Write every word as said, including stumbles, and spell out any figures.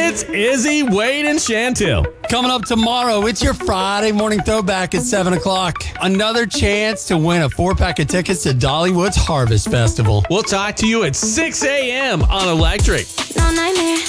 It's Izzy, Wade, and Chantil. Coming up tomorrow, it's your Friday morning throwback at seven o'clock. Another chance to win a four-pack of tickets to Dollywood's Harvest Festival. We'll talk to you at six a.m. on Electric. No nightmare.